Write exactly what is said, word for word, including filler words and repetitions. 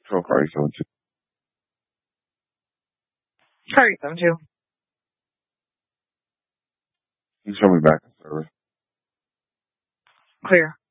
Control car eight seven two. Car eight seven two. You show me back in service. Clear.